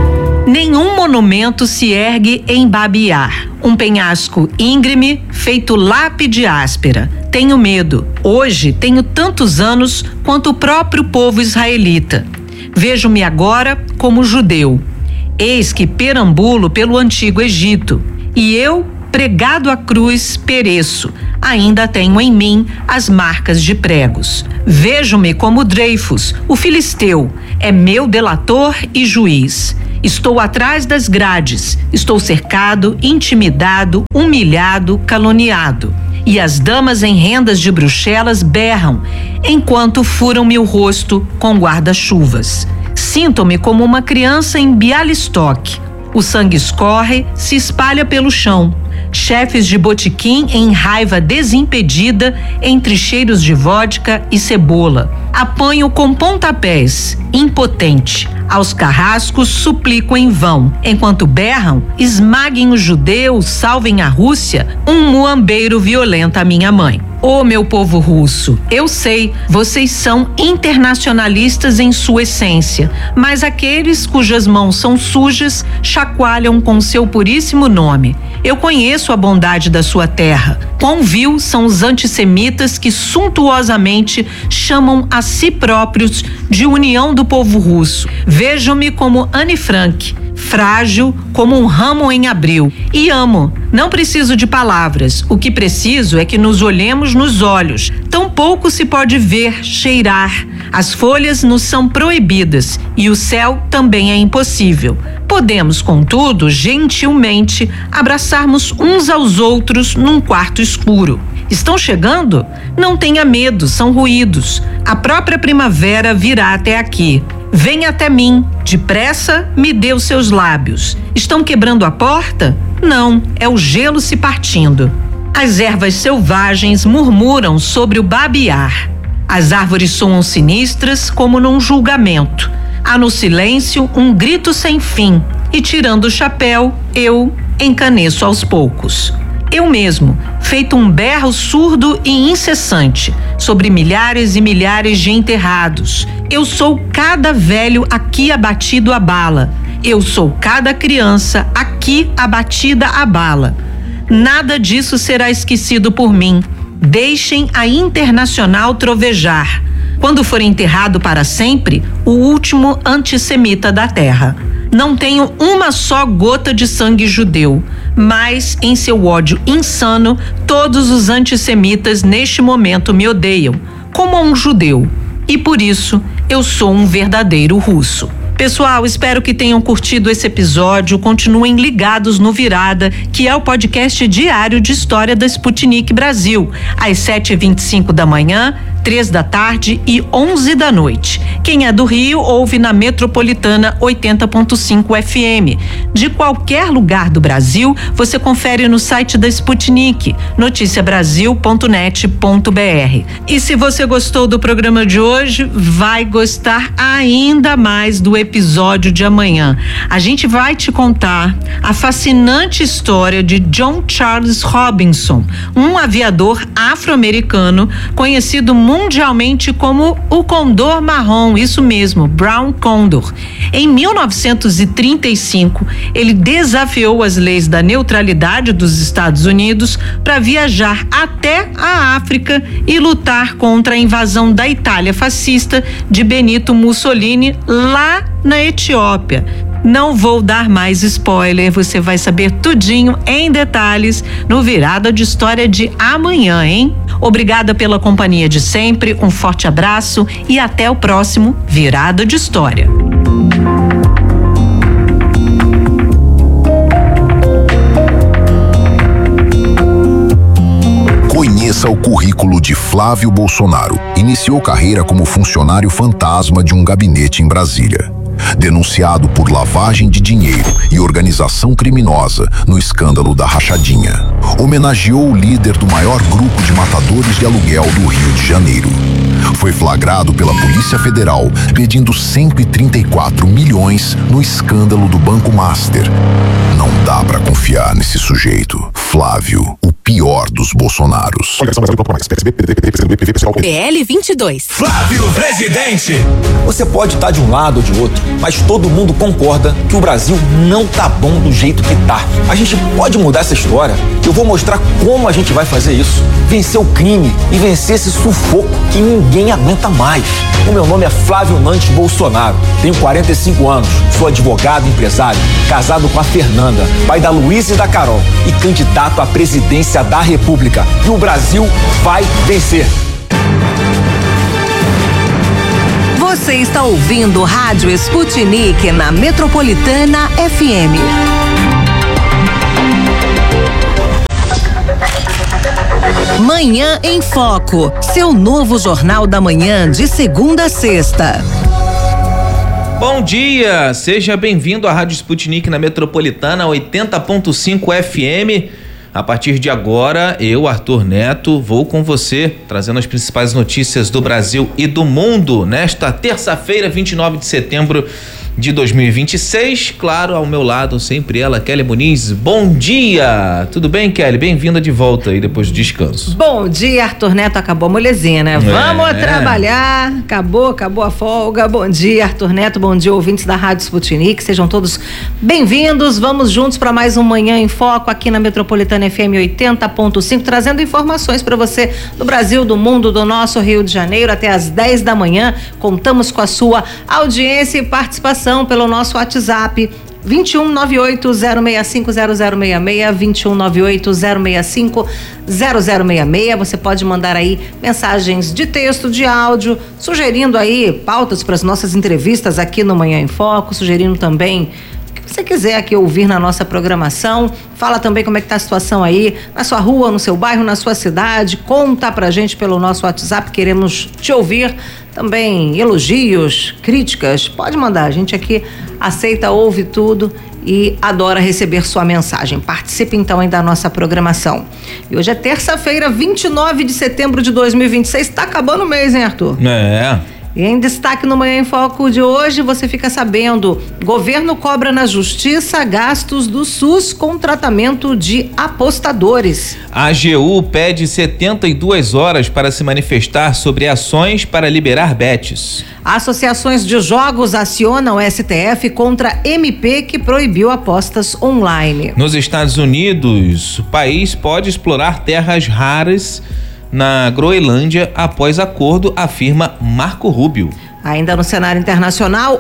Nenhum monumento se ergue em Babin Yar, um penhasco íngreme feito lápide áspera. Tenho medo. Hoje tenho tantos anos quanto o próprio povo israelita. Vejo-me agora como judeu. Eis que perambulo pelo antigo Egito, e eu, pregado à cruz, pereço. Ainda tenho em mim as marcas de pregos. Vejo-me como Dreyfus, o filisteu. É meu delator e juiz. Estou atrás das grades, estou cercado, intimidado, humilhado, caluniado. E as damas em rendas de Bruxelas berram, enquanto furam-me o rosto com guarda-chuvas. Sinto-me como uma criança em Bialystok. O sangue escorre, se espalha pelo chão. Chefes de botequim em raiva desimpedida entre cheiros de vodka e cebola. Apanho com pontapés, impotente. Aos carrascos suplico em vão. Enquanto berram, esmaguem os judeus, salvem a Rússia, um muambeiro violenta a minha mãe. Ô meu povo russo, eu sei, vocês são internacionalistas em sua essência, mas aqueles cujas mãos são sujas chacoalham com seu puríssimo nome. Eu conheço a bondade da sua terra. Quão vil são os antissemitas que suntuosamente chamam a si próprios de União do Povo Russo. Vejo-me como Anne Frank, frágil como um ramo em abril. E amo. Não preciso de palavras. O que preciso é que nos olhemos nos olhos. Tão pouco se pode ver, cheirar. As folhas nos são proibidas e o céu também é impossível. Podemos, contudo, gentilmente, abraçarmos uns aos outros num quarto escuro. Estão chegando? Não tenha medo, são ruídos. A própria primavera virá até aqui. Venha até mim, depressa me dê os seus lábios. Estão quebrando a porta? Não, é o gelo se partindo. As ervas selvagens murmuram sobre o Babin Yar. As árvores soam sinistras como num julgamento. Há no silêncio um grito sem fim e, tirando o chapéu, eu encaneço aos poucos. Eu mesmo, feito um berro surdo e incessante sobre milhares e milhares de enterrados. Eu sou cada velho aqui abatido à bala. Eu sou cada criança aqui abatida à bala. Nada disso será esquecido por mim. Deixem a Internacional trovejar. Quando for enterrado para sempre, o último antissemita da terra. Não tenho uma só gota de sangue judeu, mas em seu ódio insano, todos os antissemitas neste momento me odeiam, como um judeu. E por isso, eu sou um verdadeiro russo. Pessoal, espero que tenham curtido esse episódio. Continuem ligados no Virada, que é o podcast diário de história da Sputnik Brasil, às 7h25 da manhã, 3 da tarde e 11 da noite. Quem é do Rio ouve na Metropolitana 80.5 FM. De qualquer lugar do Brasil, você confere no site da Sputnik, noticiabrasil.net.br. E se você gostou do programa de hoje, vai gostar ainda mais do episódio de amanhã. A gente vai te contar a fascinante história de John Charles Robinson, um aviador afro-americano conhecido mundialmente como o Condor Marrom, isso mesmo, Brown Condor. Em 1935, ele desafiou as leis da neutralidade dos Estados Unidos para viajar até a África e lutar contra a invasão da Itália fascista de Benito Mussolini lá na Etiópia. Não vou dar mais spoiler, você vai saber tudinho em detalhes no Virada de História de amanhã, hein? Obrigada pela companhia de sempre, um forte abraço e até o próximo Virada de História. Conheça o currículo de Flávio Bolsonaro. Iniciou carreira como funcionário fantasma de um gabinete em Brasília. Denunciado por lavagem de dinheiro e organização criminosa no escândalo da Rachadinha. Homenageou o líder do maior grupo de matadores de aluguel do Rio de Janeiro. Foi flagrado pela Polícia Federal pedindo 134 milhões no escândalo do Banco Master. Não dá pra confiar nesse sujeito. Flávio, o pior dos Bolsonaros. PL 22. Flávio Presidente. Você pode estar de um lado ou de outro, mas todo mundo concorda que o Brasil não tá bom do jeito que tá. A gente pode mudar essa história. Eu vou mostrar como a gente vai fazer isso. Vencer o crime e vencer esse sufoco que ninguém aguenta mais. O meu nome é Flávio Nantes Bolsonaro. Tenho 45 anos, sou advogado e empresário, casado com a Fernanda, pai da Luísa e da Carol e candidato à presidência da República. E o Brasil vai vencer. Você está ouvindo Rádio Sputnik na Metropolitana FM. Manhã em Foco, seu novo jornal da manhã de segunda a sexta. Bom dia, seja bem-vindo à Rádio Sputnik na Metropolitana 80.5 FM. A partir de agora, eu, Arthur Neto, vou com você, trazendo as principais notícias do Brasil e do mundo, nesta terça-feira, 29 de setembro de 2026. Claro, ao meu lado, sempre ela, Kelly Muniz. Bom dia! Tudo bem, Kelly? Bem-vinda de volta aí depois do descanso. Bom dia, Arthur Neto. Acabou a molezinha, né? Vamos trabalhar. Acabou a folga. Bom dia, Arthur Neto. Bom dia, ouvintes da Rádio Sputnik. Sejam todos bem-vindos. Vamos juntos para mais um Manhã em Foco aqui na Metropolitana FM 80.5, trazendo informações para você do Brasil, do mundo, do nosso Rio de Janeiro até às 10 da manhã. Contamos com a sua audiência e participação pelo nosso WhatsApp 2198-065-0066, 2198-065-0066. Você pode mandar aí mensagens de texto, de áudio, sugerindo aí pautas para as nossas entrevistas aqui no Manhã em Foco, sugerindo também o que você quiser aqui ouvir na nossa programação. Fala também como é que tá a situação aí na sua rua, no seu bairro, na sua cidade. Conta pra gente pelo nosso WhatsApp, queremos te ouvir. Também elogios, críticas, pode mandar, a gente aqui aceita, ouve tudo e adora receber sua mensagem. Participe então aí da nossa programação. E hoje é terça-feira, 29 de setembro de 2026, tá acabando o mês, hein, Arthur? É. E em destaque no Manhã em Foco de hoje, você fica sabendo: governo cobra na justiça gastos do SUS com tratamento de apostadores. A AGU pede 72 horas para se manifestar sobre ações para liberar bets. Associações de jogos acionam o STF contra MP que proibiu apostas online. Nos Estados Unidos, o país pode explorar terras raras na Groenlândia após acordo, afirma Marco Rubio. Ainda no cenário internacional,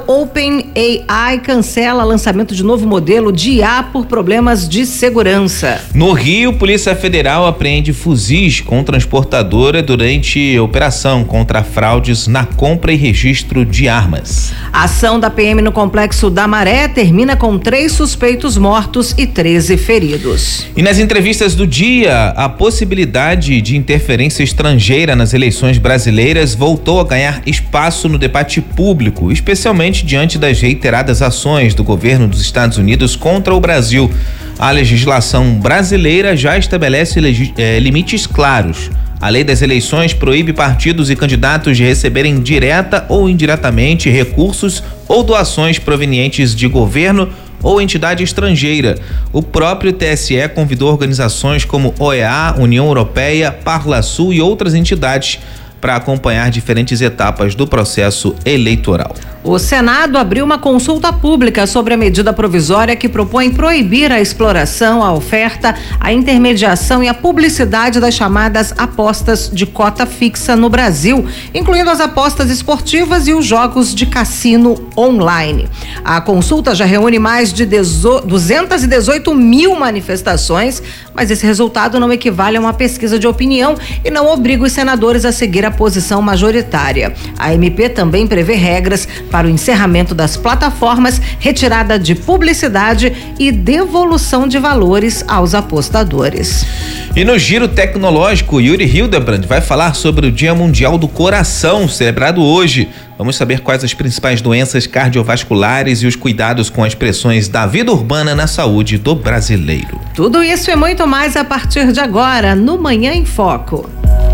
OpenAI cancela lançamento de novo modelo de IA por problemas de segurança. No Rio, Polícia Federal apreende fuzis com transportadora durante operação contra fraudes na compra e registro de armas. A ação da PM no Complexo da Maré termina com 3 suspeitos mortos e 13 feridos. E nas entrevistas do dia, a possibilidade de interferência estrangeira nas eleições brasileiras voltou a ganhar espaço no debate público, especialmente diante das reiteradas ações do governo dos Estados Unidos contra o Brasil. A legislação brasileira já estabelece limites claros. A lei das eleições proíbe partidos e candidatos de receberem direta ou indiretamente recursos ou doações provenientes de governo ou entidade estrangeira. O próprio TSE convidou organizações como OEA, União Europeia, Parlasul e outras entidades para acompanhar diferentes etapas do processo eleitoral. O Senado abriu uma consulta pública sobre a medida provisória que propõe proibir a exploração, a oferta, a intermediação e a publicidade das chamadas apostas de cota fixa no Brasil, incluindo as apostas esportivas e os jogos de cassino online. A consulta já reúne mais de 218 mil manifestações, mas esse resultado não equivale a uma pesquisa de opinião e não obriga os senadores a seguir a posição majoritária. A MP também prevê regras para o encerramento das plataformas, retirada de publicidade e devolução de valores aos apostadores. E no giro tecnológico, Yuri Hildebrand vai falar sobre o Dia Mundial do Coração, celebrado hoje. Vamos saber quais as principais doenças cardiovasculares e os cuidados com as pressões da vida urbana na saúde do brasileiro. Tudo isso e muito mais a partir de agora, no Manhã em Foco.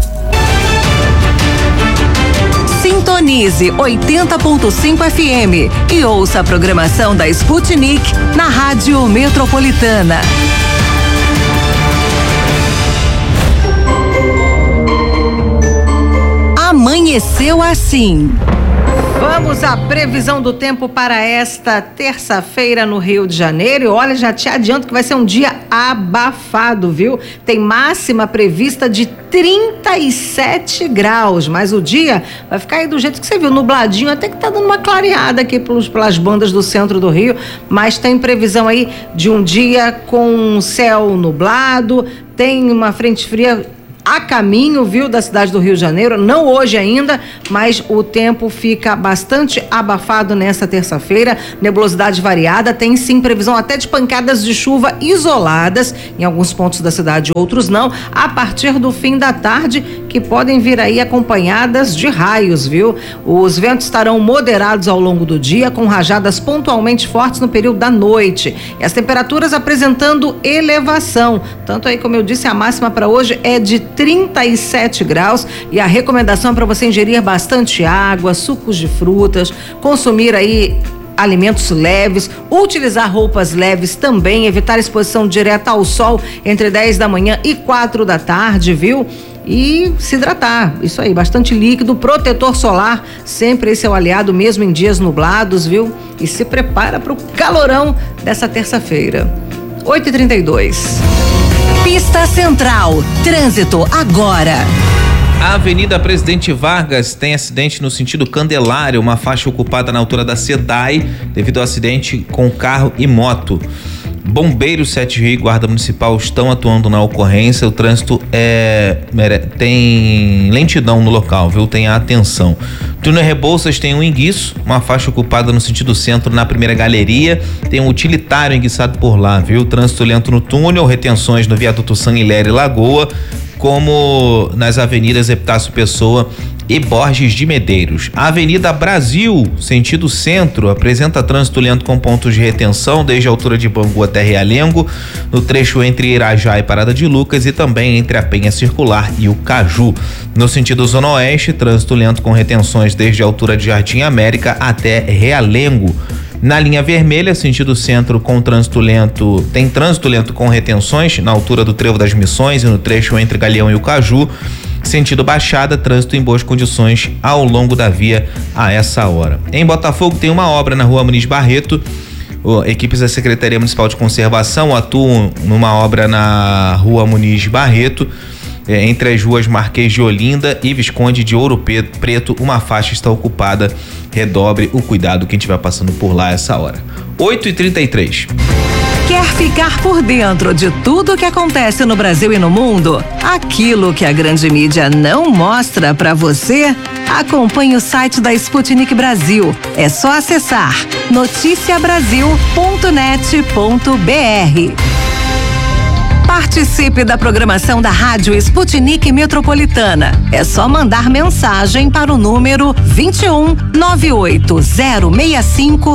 Sintonize 80.5 FM e ouça a programação da Sputnik na Rádio Metropolitana. Amanheceu assim. Vamos à previsão do tempo para esta terça-feira no Rio de Janeiro. Olha, já te adianto que vai ser um dia abafado, viu? Tem máxima prevista de 37 graus, mas o dia vai ficar aí do jeito que você viu, nubladinho, até que tá dando uma clareada aqui pelas bandas do centro do Rio, mas tem previsão aí de um dia com céu nublado, tem uma frente fria a caminho, viu, da cidade do Rio de Janeiro, não hoje ainda, mas o tempo fica bastante abafado nessa terça-feira, nebulosidade variada, tem sim previsão até de pancadas de chuva isoladas em alguns pontos da cidade, outros não, a partir do fim da tarde, que podem vir aí acompanhadas de raios, viu? Os ventos estarão moderados ao longo do dia, com rajadas pontualmente fortes no período da noite, e as temperaturas apresentando elevação, tanto aí, como eu disse, a máxima para hoje é de 37 graus e a recomendação é para você ingerir bastante água, sucos de frutas, consumir aí alimentos leves, utilizar roupas leves também, evitar exposição direta ao sol entre 10 da manhã e 4 da tarde, viu? E se hidratar, isso aí, bastante líquido, protetor solar, sempre esse é o aliado mesmo em dias nublados, viu? E se prepara para o calorão dessa terça-feira. 8h32. Pista Central, trânsito agora. A Avenida Presidente Vargas tem acidente no sentido Candelária, uma faixa ocupada na altura da SEDAI devido ao acidente com carro e moto. Bombeiros 7 Rio e Guarda Municipal estão atuando na ocorrência. O trânsito tem lentidão no local, viu? Tenha atenção. Túnel Rebouças tem um enguiço, uma faixa ocupada no sentido centro na primeira galeria. Tem um utilitário enguiçado por lá, viu? Trânsito lento no túnel, retenções no viaduto Sanguilhéria e Lagoa, como nas avenidas Epitácio Pessoa e Borges de Medeiros. A Avenida Brasil, sentido centro, apresenta trânsito lento com pontos de retenção desde a altura de Bangu até Realengo, no trecho entre Irajá e Parada de Lucas e também entre a Penha Circular e o Caju. No sentido zona oeste, trânsito lento com retenções desde a altura de Jardim América até Realengo. Na linha vermelha, sentido centro com trânsito lento, tem trânsito lento com retenções na altura do Trevo das Missões e no trecho entre Galeão e o Caju. Sentido Baixada, trânsito em boas condições ao longo da via a essa hora. Em Botafogo tem uma obra na Rua Muniz Barreto. Equipes da Secretaria Municipal de Conservação atuam numa obra na Rua Muniz Barreto, entre as ruas Marquês de Olinda e Visconde de Ouro Preto. Uma faixa está ocupada. Redobre o cuidado quem estiver passando por lá a essa hora. 8h33. Quer ficar por dentro de tudo que acontece no Brasil e no mundo? Aquilo que a grande mídia não mostra pra você? Acompanhe o site da Sputnik Brasil. É só acessar noticiabrasil.net.br. Participe da programação da Rádio Sputnik Metropolitana. É só mandar mensagem para o número 21 98065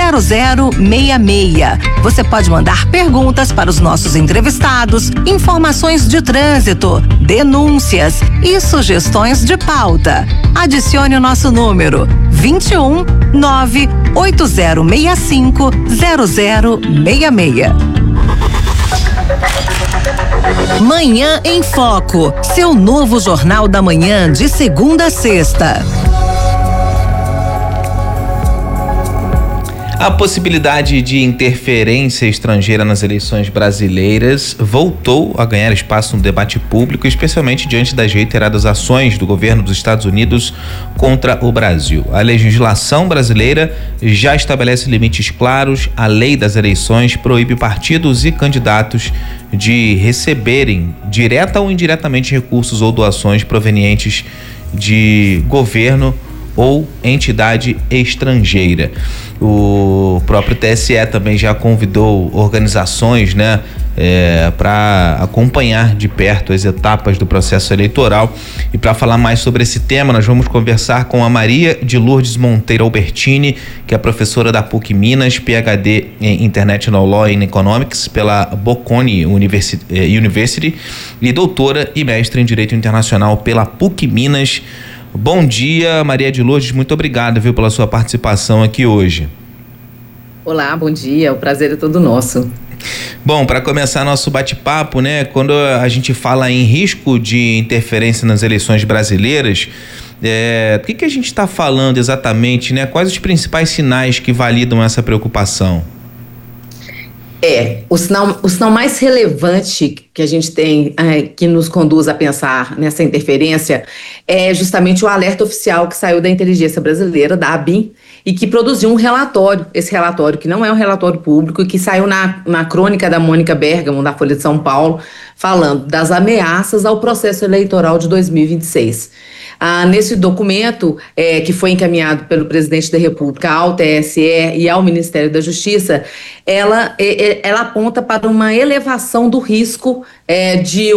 0066. Você pode mandar perguntas para os nossos entrevistados, informações de trânsito, denúncias e sugestões de pauta. Adicione o nosso número 21 98065 0066. Manhã em Foco, seu novo jornal da manhã de segunda a sexta. A possibilidade de interferência estrangeira nas eleições brasileiras voltou a ganhar espaço no debate público, especialmente diante das reiteradas ações do governo dos Estados Unidos contra o Brasil. A legislação brasileira já estabelece limites claros. A lei das eleições proíbe partidos e candidatos de receberem, direta ou indiretamente, recursos ou doações provenientes de governo ou entidade estrangeira. O próprio TSE também já convidou organizações, né, para acompanhar de perto as etapas do processo eleitoral. E para falar mais sobre esse tema, nós vamos conversar com a Maria de Lourdes Monteiro Albertini, que é professora da PUC Minas, PhD em International Law and Economics pela Bocconi University e doutora e mestre em Direito Internacional pela PUC Minas. Bom dia, Maria de Lourdes, muito obrigado, viu, pela sua participação aqui hoje. Olá, bom dia, o prazer é todo nosso. Bom, para começar nosso bate-papo, né, quando a gente fala em risco de interferência nas eleições brasileiras, o que a gente está falando exatamente, né? Quais os principais sinais que validam essa preocupação? O sinal mais relevante que a gente tem, que nos conduz a pensar nessa interferência, é justamente o alerta oficial que saiu da inteligência brasileira, da ABIN, e que produziu um relatório, esse relatório que não é um relatório público, e que saiu na crônica da Mônica Bergamo, da Folha de São Paulo, falando das ameaças ao processo eleitoral de 2026. Nesse documento, que foi encaminhado pelo presidente da República ao TSE e ao Ministério da Justiça, ela aponta para uma elevação do risco de